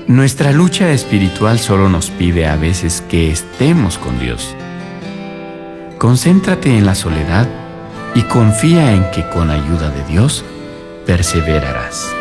Nuestra lucha espiritual solo nos pide a veces que estemos con Dios. Concéntrate en la soledad y confía en que con ayuda de Dios perseverarás.